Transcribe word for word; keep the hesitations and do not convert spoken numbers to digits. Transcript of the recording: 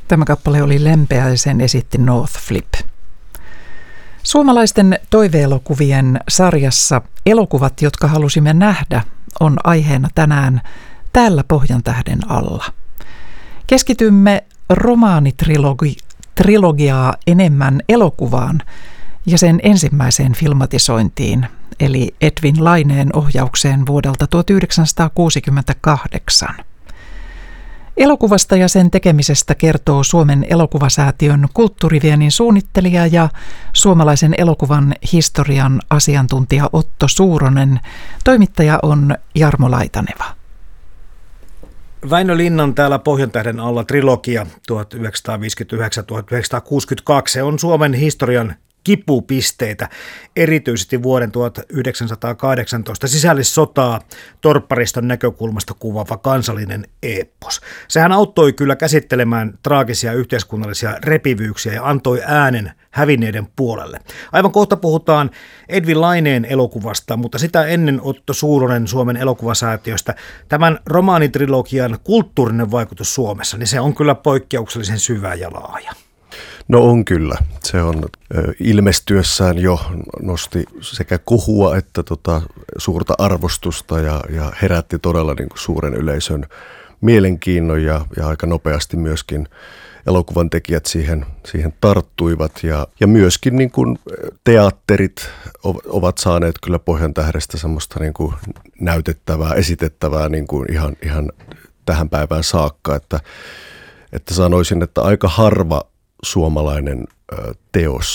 Tämä kappale oli lempeä ja sen esitti North Flip. Suomalaisten toiveelokuvien sarjassa Elokuvat, jotka halusimme nähdä, on aiheena tänään Täällä Pohjantähden alla. Keskitymme romaanitrilogiaa enemmän elokuvaan ja sen ensimmäiseen filmatisointiin, eli Edwin Laineen ohjaukseen vuodelta tuhatyhdeksänsataakuusikymmentäkahdeksan. Elokuvasta ja sen tekemisestä kertoo Suomen elokuvasäätiön kulttuuriviennin suunnittelija ja suomalaisen elokuvan historian asiantuntija Otto Suuronen. Toimittaja on Jarmo Laitaneva. Väinö Linnan Täällä Pohjantähden alla trilogia tuhatyhdeksänsataaviisikymmentäyhdeksän tuhatyhdeksänsataakuusikymmentäkaksi se on Suomen historian kipupisteitä, erityisesti vuoden tuhatyhdeksänsataakahdeksantoista sisällissotaa torppariston näkökulmasta kuvaava kansallinen eeppos. Sehän auttoi kyllä käsittelemään traagisia yhteiskunnallisia repivyyksiä ja antoi äänen hävinneiden puolelle. Aivan kohta puhutaan Edwin Laineen elokuvasta, mutta sitä ennen Otto Suuronen Suomen elokuvasäätiöstä. Tämän romaanitrilogian kulttuurinen vaikutus Suomessa, niin se on kyllä poikkeuksellisen syvä ja laaja. No on kyllä. Se on ö, ilmestyessään jo nosti sekä kohua että tota, suurta arvostusta ja, ja herätti todella niin kuin suuren yleisön mielenkiinnon ja, ja aika nopeasti myöskin elokuvan tekijät siihen, siihen tarttuivat. Ja, ja myöskin niin kuin teatterit ovat saaneet kyllä Pohjantähdestä semmoista niin kuin näytettävää, esitettävää niin kuin ihan, ihan tähän päivään saakka, että, että sanoisin, että aika harva suomalainen teos